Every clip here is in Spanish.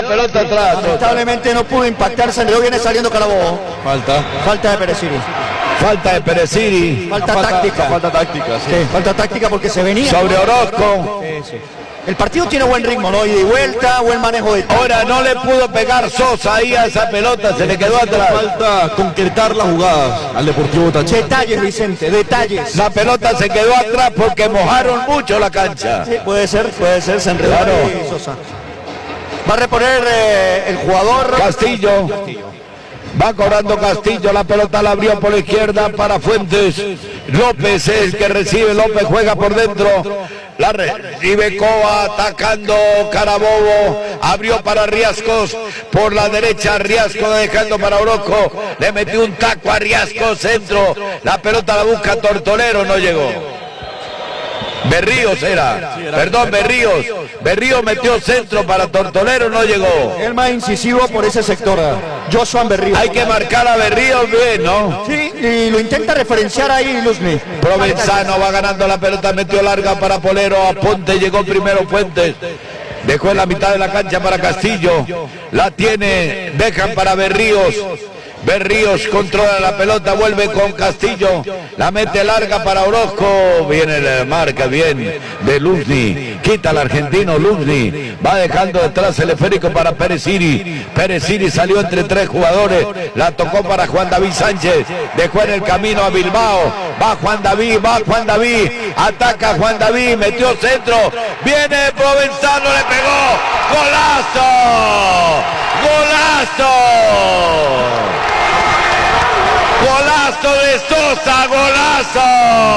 pelota atrás. Lamentablemente no pudo impactar, se enredó, viene saliendo Carabobo. Falta de Pereciri. Falta de Pereciri. Falta táctica. Falta táctica, sí. Sí, falta táctica porque se venía. Sobre Orozco. Sí. El partido tiene buen ritmo, ¿no? Ida y vuelta, buen manejo de tiempo. Ahora no le pudo pegar Sosa ahí a esa pelota, se le quedó atrás. Falta concretar las jugadas al Deportivo Táchira. Detalles, Vicente, detalles. La pelota se quedó atrás porque mojaron mucho la cancha. Sí, puede ser, se enredó. Claro. Ahí Sosa. Va a reponer el jugador Castillo. Va cobrando Castillo, la pelota la abrió por la izquierda para Fuentes. López es el que recibe, López juega por dentro. La recibe Cova, atacando Carabobo. Abrió para Riascos por la derecha. Riascos dejando para Orozco. Le metió un taco a Riascos, centro. La pelota la busca Tortolero, no llegó. Berríos era, perdón, Berríos. Berríos metió centro para Tortolero, no llegó. el más incisivo por ese sector, Joshua Berríos. Hay que marcar a Berríos bien, ¿no? Sí, y lo intenta referenciar ahí Luzmi. Provenzano va ganando la pelota, metió larga para Polero, a Ponte llegó primero Fuentes. Dejó en la mitad de la cancha para Castillo. La tiene, dejan para Berríos. Berríos controla la pelota, vuelve con Castillo, la mete larga para Orozco, viene la marca bien de Luzni, quita al argentino Luzni, va dejando detrás el esférico para Pereciri, Pereciri salió entre tres jugadores, la tocó para Juan David Sánchez, dejó en el camino a Bilbao, va Juan David, ataca Juan David, metió centro, viene Provenzano, le pegó, golazo, golazo de Sosa, golazo.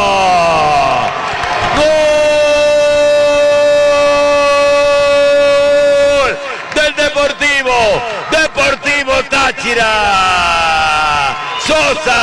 Gol del Deportivo Táchira. Sosa.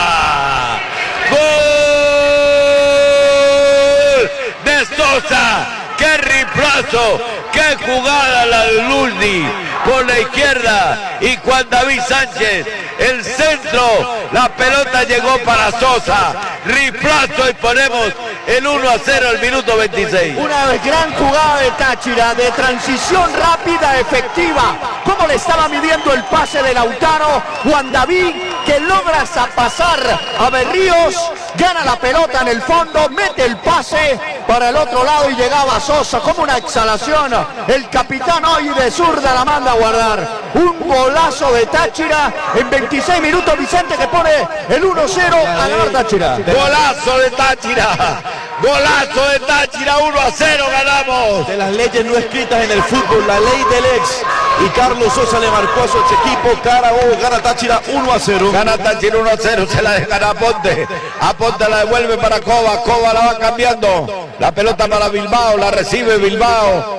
Gol de Sosa. Qué reemplazo, qué jugada la de Luzni por la izquierda y Juan David Sánchez, el centro, la pelota llegó para Sosa, reemplazo y ponemos el 1-0 al minuto 26. Una gran jugada de Táchira, de transición rápida, efectiva. Cómo le estaba midiendo el pase de Lautaro, Juan David, que logra pasar a Berríos, gana la pelota en el fondo, mete el pase para el otro lado y llegaba Sosa como una exhalación. El capitán hoy de zurda la manda a guardar. Un golazo de Táchira en 26 minutos, Vicente, que pone el 1-0 a ganar Táchira. Golazo de Táchira, 1-0 ganamos. De las leyes no escritas en el fútbol, la ley del ex. Y Carlos Sosa le marcó a su equipo. Carabobo gana Táchira 1-0. Gana Táchira 1-0, se la dejan a Ponte. A Ponte la devuelve para Cova. Cova la va cambiando. La pelota para Bilbao, la recibe Bilbao.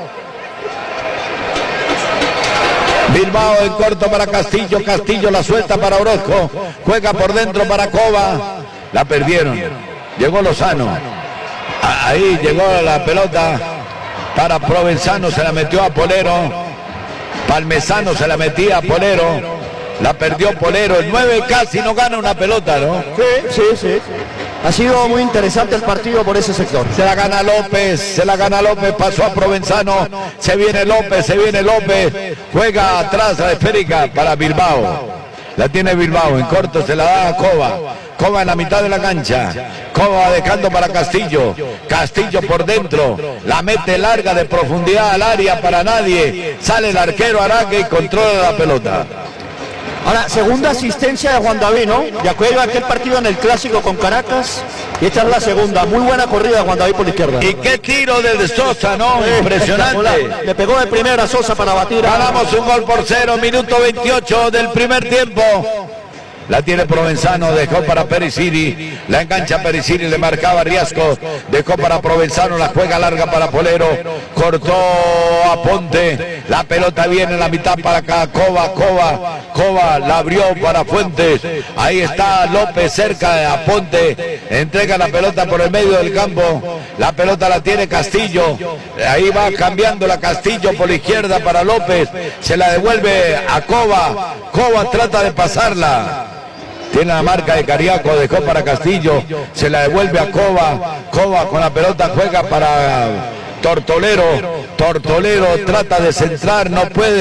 Bilbao en corto para Castillo. Castillo la suelta para Orozco. Juega por dentro para Cova. La perdieron. Llegó Lozano. Ahí llegó la pelota para Provenzano. Se la metió a Polero. Palmesano se la metía a Polero, la perdió Polero, el 9 casi no gana una pelota, ¿no? Sí. Ha sido muy interesante el partido por ese sector. Se la gana López, pasó a Provenzano, se viene López, juega atrás a la esférica para Bilbao. La tiene Bilbao, en corto se la da a Cova. Cova en la mitad de la cancha. Cova dejando para Castillo. Castillo por dentro. La mete larga de profundidad al área para nadie. Sale el arquero Araque y controla la pelota. Ahora, segunda asistencia de Juan David, ¿no? De acuerdo a aquel partido en el Clásico con Caracas. Y esta es la segunda. Muy buena corrida de Juan David por la izquierda. Y qué tiro de Sosa, ¿no? Impresionante. Le pegó de primera Sosa para batir. Ganamos 1-0, minuto 28 del primer tiempo. La tiene Provenzano, dejó para Pereciri, la engancha Pereciri, le marcaba Riascos, dejó para Provenzano, la juega larga para Polero, cortó a Ponte, la pelota viene en la mitad para acá, Cova la abrió para Fuentes, ahí está López cerca a Ponte, entrega la pelota por el medio del campo, la pelota la tiene Castillo, ahí va cambiando la Castillo por la izquierda para López, se la devuelve a Cova trata de pasarla. Tiene la marca de Cariaco, dejó para Castillo, se la devuelve a Cova con la pelota juega para Tortolero trata de centrar, no puede.